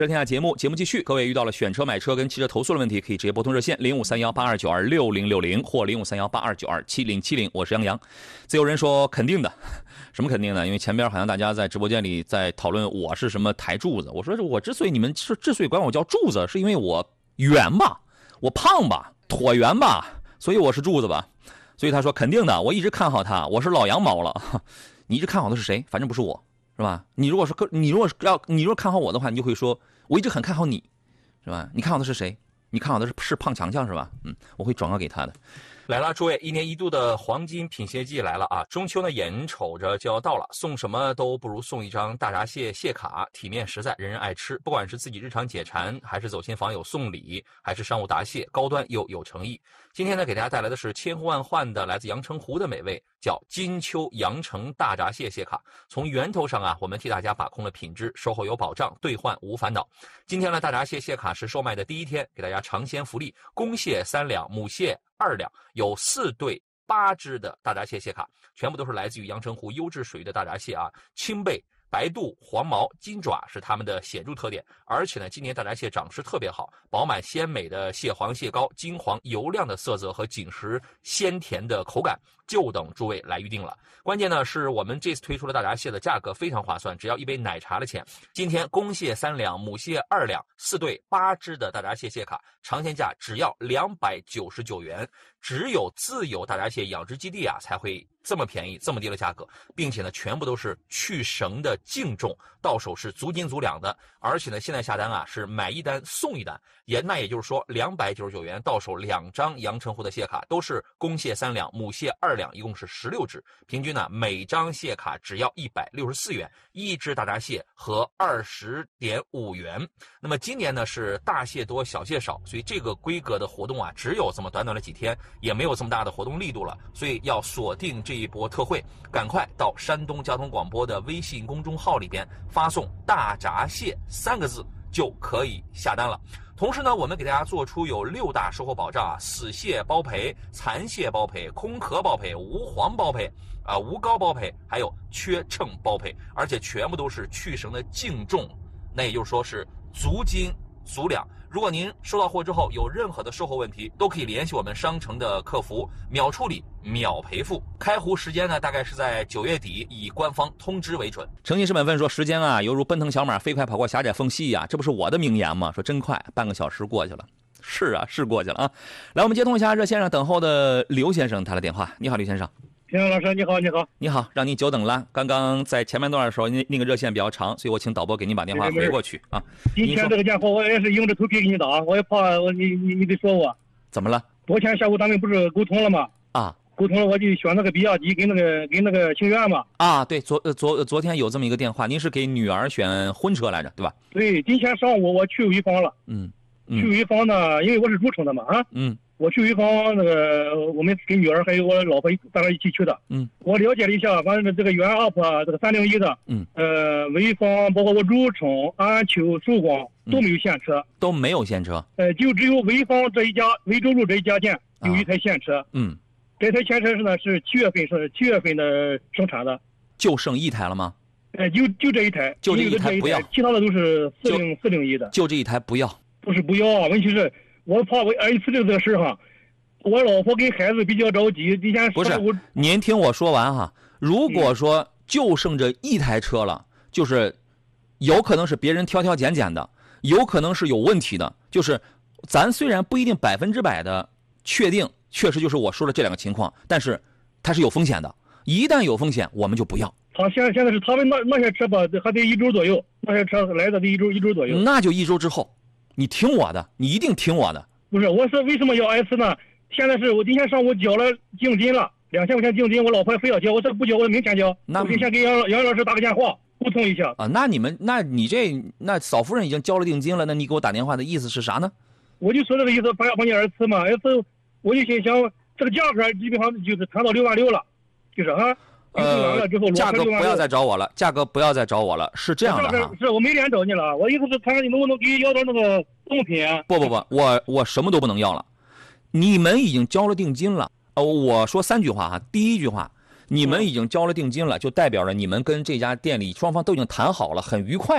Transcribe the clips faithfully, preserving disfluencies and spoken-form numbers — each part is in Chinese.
热天下节目，节目继续。各位遇到了选车、买车跟汽车投诉的问题，可以直接拨通热线零五三幺八二九二六零六零或零五三幺八二九二七零七零。我是杨洋。自由人说肯定的，什么肯定呢？因为前边好像大家在直播间里在讨论我是什么台柱子。我说我之所以你们之之所以管我叫柱子，是因为我圆吧，我胖吧，椭圆吧，所以我是柱子吧。所以他说肯定的，我一直看好他，我是老羊毛了。你一直看好的是谁？反正不是我。是吧？你如果是你如果是要你如果看好我的话，你就会说我一直很看好你，是吧？你看好的是谁？你看好的是是胖强强是吧？嗯，我会转告给他的。 来了，诸位，一年一度的黄金品鞋季来了啊！中秋呢，眼瞅着就要到了，送什么都不如送一张大闸蟹蟹卡，体面实在，人人爱吃。不管是自己日常解馋，还是走亲访友送礼，还是商务答谢，高端又有诚意。今天呢，给大家带来的是千呼万唤的来自阳澄湖的美味，叫金秋阳澄大闸蟹蟹卡。从源头上啊，我们替大家把控了品质，售后有保障，兑换无烦恼。今天呢，大闸蟹蟹卡是售卖的第一天，给大家尝鲜福利，公蟹三两，母蟹二两，有四对八只的大闸蟹蟹卡，全部都是来自于阳澄湖优质水域的大闸蟹啊，青背、白肚、黄毛、金爪是它们的显著特点。而且呢，今年大闸蟹长势特别好，饱满鲜美的蟹黄、蟹膏，金黄油亮的色泽和紧实鲜甜的口感，就等诸位来预定了。关键呢是我们这次推出的大闸蟹的价格非常划算，只要一杯奶茶的钱。今天公蟹三两，母蟹二两，四对八只的大闸蟹蟹卡，尝鲜价只要两百九十九元。只有自有大闸蟹养殖基地啊才会这么便宜这么低的价格，并且呢全部都是去绳的净重，到手是足斤足两的。而且呢现在下单啊是买一单送一单，也那也就是说两百九十九元到手两张阳澄湖的蟹卡，都是公蟹三两，母蟹二两，一共是十六只，平均呢每张蟹卡只要一百六十四元，一只大闸蟹和二十点五元。那么今年呢是大蟹多小蟹少，所以这个规格的活动啊只有这么短短的几天，也没有这么大的活动力度了，所以要锁定这一波特惠，赶快到山东交通广播的微信公众号里边发送大闸蟹三个字就可以下单了。同时呢，我们给大家做出有六大售后保障啊，死蟹包赔，残蟹包赔，空壳包赔，无黄包赔啊，无膏包赔，还有缺秤包赔，而且全部都是去绳的净重，那也就是说是足斤足两。如果您收到货之后有任何的售后问题，都可以联系我们商城的客服，秒处理秒赔付。开壶时间呢大概是在九月底，以官方通知为准。 诚信是本分说时间啊犹如奔腾小马飞快跑过狭窄缝隙呀、啊，这不是我的名言吗？说真快，半个小时过去了。是啊，是过去了啊。来，我们接通一下热线上等候的刘先生他的电话。你好，刘先生。 田老师你好，你好， 你好，让您久等了。刚刚在前半段的时候，那那个热线比较长，所以我请导播给您把电话回过去啊。 今天这个电话我也是硬着头皮给你打，我也怕我你你你得说我怎么了？ 昨天下午咱们不是沟通了吗？ 啊， 沟通了，我就选那个比亚迪跟那个跟那个星越嘛。 啊，对，昨昨昨天有这么一个电话，您是给女儿选婚车来着，对吧？ 对，今天上午我去潍坊了。 嗯，嗯去潍坊呢，因为我是入城的嘛啊。 嗯。 我去潍坊那个，我们跟女儿还有我老婆大家一起去的。 嗯， 我了解了一下，反正这个原 U P 啊，这个三零一的， 嗯， 呃，潍坊包括我汝城、安丘、寿光都没有现车， 嗯、都没有现车。 呃，就只有潍坊这一家潍州路这一家店有一台现车。啊、 嗯， 这台现车是呢是七月份是七月份的生产的。 就剩一台了吗？ 呃，就就这一台， 就这一台不要， 其他的都是四零四零一的。 就这一台不要？ 不是不要，问题是。我怕我儿子这个事哈，我老婆跟孩子比较着急。今天不是，您听我说完哈。如果说就剩这一台车了，嗯、就是有可能是别人挑挑拣拣的，有可能是有问题的。就是咱虽然不一定百分之百的确定，确实就是我说的这两个情况，但是它是有风险的。一旦有风险，我们就不要。 他现在现在是他们那那些车吧，还得一周左右，那些车来的得一周一周左右。 那就一周之后。你听我的，你一定听我的。 不是，我是为什么要 S 呢？现在是我今天上午交了定金了，两千块钱定金，我老婆非要交，我说不交，我明天交。那我明天给杨杨老师打个电话沟通一下。 啊，那你们，那你这那嫂夫人已经交了定金了，那你给我打电话的意思是啥呢？ 我就说这个意思，帮帮你儿子嘛。儿子，我就心想这个价格基本上就是谈到六万六了，就是啊。 呃，价格不要再找我了，价格不要再找我了，是这样的哈。 是我没脸找你了，我意思是看看你能不能给要点那个贡品。 不不不，我我什么都不能要了，你们已经交了定金了。哦，我说三句话哈。第一句话，你们已经交了定金了，就代表着你们跟这家店里双方都已经谈好了，很愉快。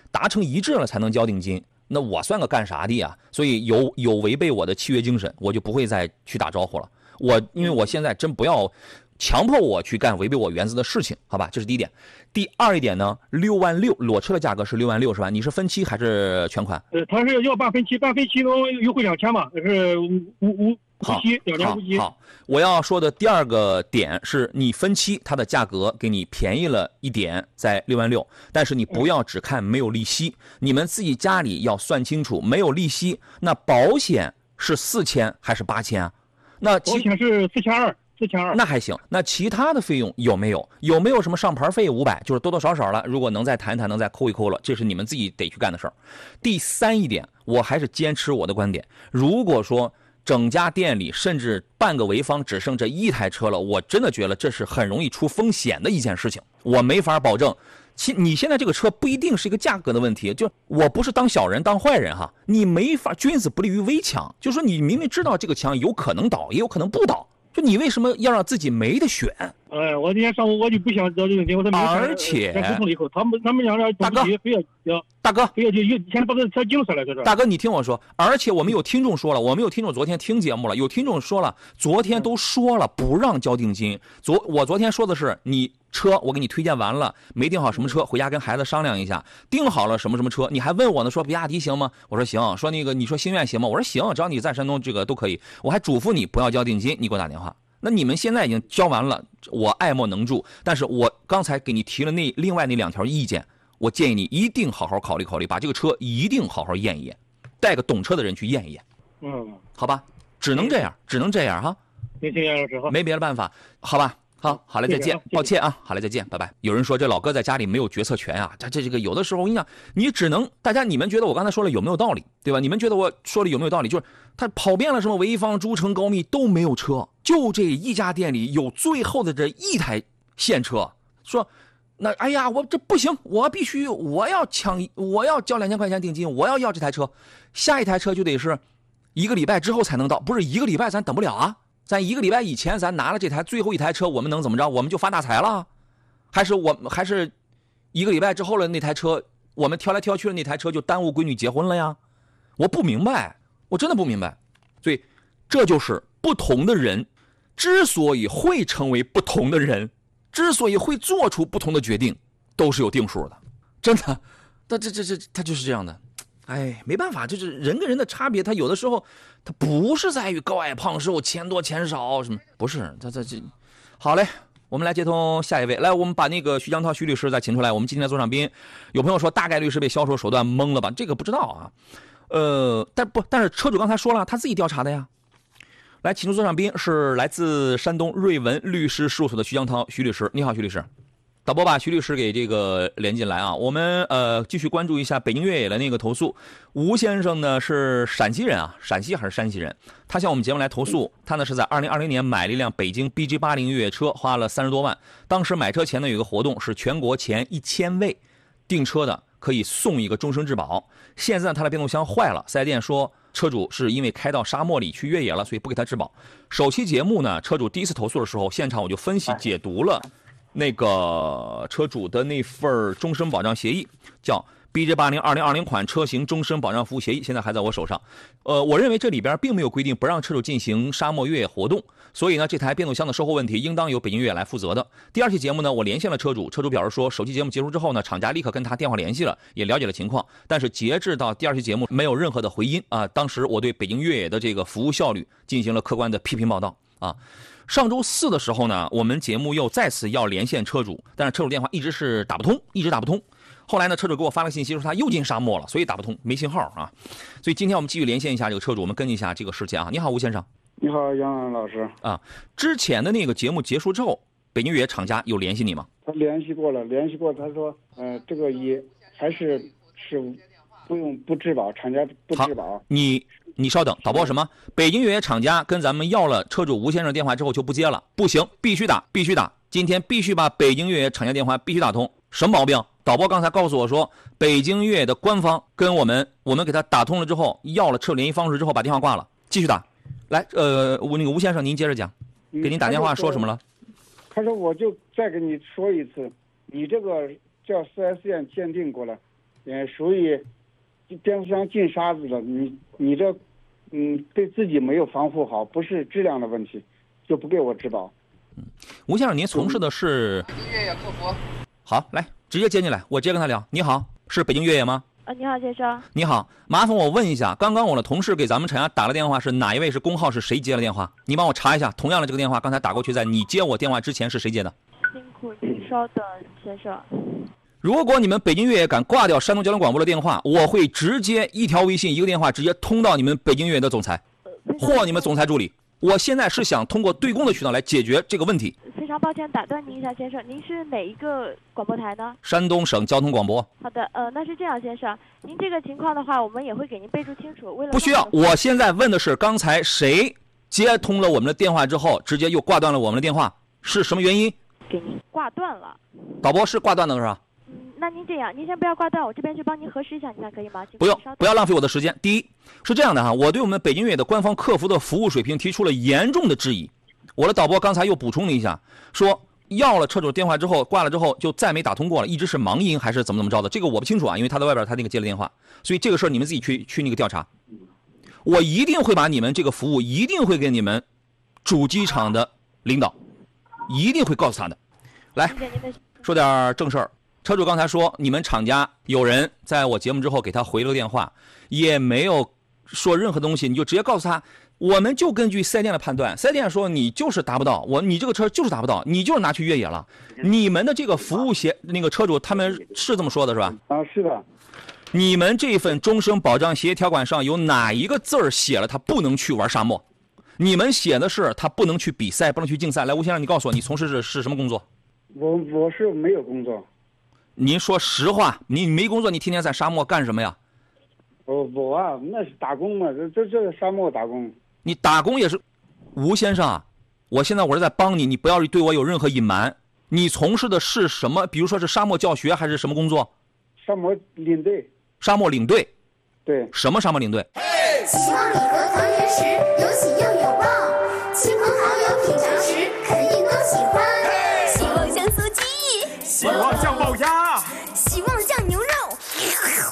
达成一致了才能交定金。那我算个干啥的呀？所以有有违背我的契约精神，我就不会再去打招呼了。我因为我现在真不要强迫我去干违背我原则的事情，好吧？这是第一点。第二一点呢，六万六裸车的价格是六万六是吧？你是分期还是全款？ 呃，他是要办分期，办分期能优惠两千嘛？是无无无期两年无期。 好，我要说的第二个点是你分期，它的价格给你便宜了一点，在六万六，但是你不要只看没有利息，你们自己家里要算清楚，没有利息，那保险是四千还是八千啊？那保险是四千二。四千二， 那还行。那其他的费用有没有？有没有什么上牌费五百？就是多多少少了。如果能再谈谈，能再抠一抠了，这是你们自己得去干的事儿。第三一点，我还是坚持我的观点。如果说整家店里甚至半个潍坊只剩这一台车了，我真的觉得这是很容易出风险的一件事情。我没法保证。其你现在这个车不一定是一个价格的问题，就我不是当小人当坏人哈，你没法君子不立于危墙，就说你明明知道这个墙有可能倒，也有可能不倒。就你为什么要让自己没得选？ 哎，我今天上午我就不想交这个钱，我说而且沟通了以后，他们他们两个大哥非要交， 大哥非要就以前把这车惊死了，这是。 大哥，你听我说，而且我们有听众说了，我们有听众昨天听节目了，有听众说了，昨天都说了不让交定金。昨我昨天说的是你车我给你推荐完了，没定好什么车，回家跟孩子商量一下，定好了什么什么车，你还问我呢，说比亚迪行吗？我说行。说那个你说星越行吗？我说行，只要你在山东这个都可以。我还嘱咐你不要交定金，你给我打电话。那你们现在已经交完了，我爱莫能助。但是我刚才给你提了那另外那两条意见，我建议你一定好好考虑考虑，把这个车一定好好验一验，带个懂车的人去验一验。 嗯， 好吧，只能这样，只能这样哈。 谢谢杨老师哈， 没别的办法，好吧。好，好嘞，再见。抱歉啊，好嘞，再见，拜拜。有人说这老哥在家里没有决策权啊，这这这个有的时候我跟你讲，你只能大家你们觉得我刚才说了有没有道理，对吧？你们觉得我说的有没有道理？就是他跑遍了什么潍坊、诸城、高密都没有车，就这一家店里有最后的这一台现车，说那哎呀我这不行，我必须我要抢，我要交两千块钱定金，我要要这台车，下一台车就得是一个礼拜之后才能到，不是一个礼拜咱等不了啊。咱一个礼拜以前，咱拿了这台最后一台车，我们能怎么着？我们就发大财了？还是我还是一个礼拜之后的那台车，我们挑来挑去的那台车就耽误闺女结婚了呀？我不明白，我真的不明白。所以，这就是不同的人之所以会成为不同的人，之所以会做出不同的决定，都是有定数的。真的，他这这这他就是这样的。哎，没办法，就是人跟人的差别，他有的时候他不是在于高矮胖瘦、钱多钱少什么，不是，他这这，好嘞，我们来接通下一位，来，我们把那个徐江涛徐律师再请出来，我们今天的座上宾，有朋友说大概率是被销售手段蒙了吧？这个不知道啊，呃，但不，但是车主刚才说了，他自己调查的呀。来，请出座上宾是来自山东瑞文律师事务所的徐江涛徐律师，你好，徐律师。导播把徐律师给这个连进来啊，我们呃继续关注一下北京越野的那个投诉。吴先生呢是陕西人啊，陕西还是山西人？他向我们节目来投诉，他呢是在二零二零年买了一辆北京 B J 八十 越野车，花了三十多万。当时买车前呢有一个活动，是全国前一千位订车的可以送一个终身质保。现在他的变速箱坏了，四 S 店说车主是因为开到沙漠里去越野了，所以不给他质保。首期节目呢，车主第一次投诉的时候，现场我就分析解读了那个车主的那份终身保障协议，叫 B J 八十 二零二零款车型终身保障服务协议，现在还在我手上。呃，我认为这里边并没有规定不让车主进行沙漠越野活动，所以呢，这台变速箱的售后问题应当由北京越野来负责的。第二期节目呢，我连线了车主，车主表示说，首期节目结束之后呢，厂家立刻跟他电话联系了，也了解了情况，但是截至到第二期节目没有任何的回音啊。当时我对北京越野的这个服务效率进行了客观的批评报道啊。上周四的时候呢，我们节目又再次要连线车主，但是车主电话一直是打不通，一直打不通。后来呢，车主给我发了信息说他又进沙漠了，所以打不通，没信号啊。所以今天我们继续连线一下这个车主，我们跟进一下这个事件啊。你好，吴先生。 你好，杨老师。 啊，之前的那个节目结束之后，北京越野厂家有联系你吗？ 他联系过了，联系过，他说，呃，这个也还是是不用不质保，厂家不质保。 你你稍等，导播什么？北京越野厂家跟咱们要了车主吴先生电话之后就不接了，不行，必须打，必须打，今天必须把北京越野厂家电话必须打通。什么毛病？导播刚才告诉我说，北京越野的官方跟我们，我们给他打通了之后，要了车主联系方式之后，把电话挂了，继续打。来，呃，吴那个吴先生，您接着讲，给您打电话说什么了？ 他说我就再给你说一次，你这个叫 四 S 店鉴定过了， 也属于电视上进沙子了。你你这，嗯，对自己没有防护好，不是质量的问题，就不给我质保。 嗯，吴先生，您从事的是？ 北京越野客服。 好，来直接接进来，我直接跟他聊。你好，是北京越野吗？ 啊，你好，先生。 你好，麻烦我问一下，刚刚我的同事给咱们陈阳打了电话，是哪一位？是工号？是谁接了电话？你帮我查一下，同样的这个电话刚才打过去，在你接我电话之前是谁接的？ 辛苦您稍等，先生。 如果你们北京越野敢挂掉山东交通广播的电话，我会直接一条微信一个电话直接通到你们北京越野的总裁，或你们总裁助理。我现在是想通过对公的渠道来解决这个问题。 非常抱歉打断您一下，先生，您是哪一个广播台呢？ 山东省交通广播。 好的，呃，那是这样，先生，您这个情况的话，我们也会给您备注清楚。为了不需要，我现在问的是刚才谁接通了我们的电话之后，直接又挂断了我们的电话，是什么原因？ 给您挂断了。 导播是挂断的是吧？ 嗯，那您这样，您先不要挂断，我这边去帮您核实一下，你看可以吗？ 不用，不要浪费我的时间。第一是这样的哈，我对我们北京越野的官方客服的服务水平提出了严重的质疑。我的导播刚才又补充了一下，说要了车主电话之后挂了之后就再没打通过了，一直是忙音还是怎么怎么着的，这个我不清楚啊，因为他在外边他那个接了电话，所以这个事儿你们自己去去那个调查。我一定会把你们这个服务一定会给你们主机厂的领导，一定会告诉他的。来，说点正事儿。车主刚才说你们厂家有人在我节目之后给他回了个电话，也没有说任何东西，你就直接告诉他，我们就根据四 S 店的判断，四 S 店说你就是达不到，我你这个车就是达不到，你就是拿去越野了。你们的这个服务协那个车主他们是这么说的是吧？ 啊，是的。 你们这份终身保障协议条款上有哪一个字儿写了他不能去玩沙漠？你们写的是他不能去比赛，不能去竞赛。来，吴先生，你告诉我你从事的是什么工作？ 我我是没有工作。 您说实话，你没工作，你天天在沙漠干什么呀？ 我我啊，那是打工嘛，这这这沙漠打工。 你打工也是，吴先生啊，我现在我是在帮你，你不要对我有任何隐瞒。你从事的是什么？比如说是沙漠教学还是什么工作？ 沙漠领队。 沙漠领队。 对。 什么沙漠领队？ 希望你和团圆时有喜又有报，亲朋好友品尝。